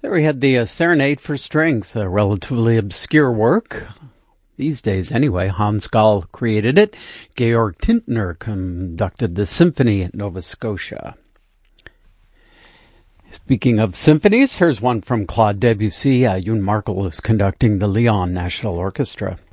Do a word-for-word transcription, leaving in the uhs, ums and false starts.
There we had the uh, Serenade for Strings, a relatively obscure work. These days, anyway. Hans Gall created it. Georg Tintner conducted the symphony at Nova Scotia. Speaking of symphonies, here's one from Claude Debussy. Uh, Youn Markel is conducting the Lyon National Orchestra.